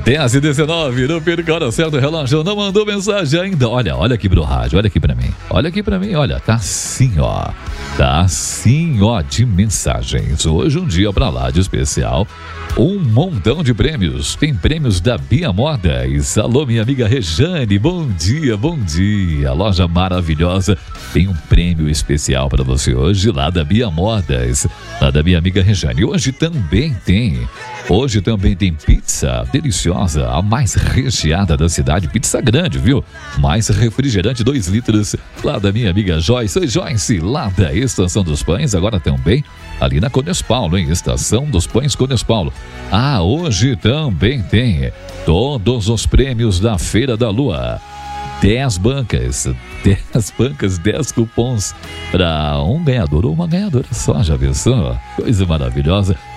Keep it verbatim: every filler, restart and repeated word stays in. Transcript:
dez e dezenove, não perca a hora certa, o relógio não mandou mensagem ainda. Olha, olha aqui pro rádio, olha aqui pra mim. Olha aqui pra mim, olha, tá assim, ó. Tá assim, ó, de mensagens. Hoje um dia pra lá de especial. Um montão de prêmios. Tem prêmios da Bia Modas. Alô, minha amiga Rejane, bom dia, bom dia. Loja maravilhosa. Tem um prêmio especial para você hoje lá da Bia Modas, lá da minha amiga Rejane. Hoje também tem, hoje também tem pizza deliciosa, a mais recheada da cidade. Pizza grande, viu? Mais refrigerante, dois litros, lá da minha amiga Joyce. Oi, Joyce, lá da Estação dos Pães, agora também ali na Condes Paulo, hein? Estação dos Pães, Condes Paulo. Ah, hoje também tem todos os prêmios da Feira da Lua. dez bancas, dez bancas, dez cupons para um ganhador ou uma ganhadora só, já pensou? Coisa maravilhosa.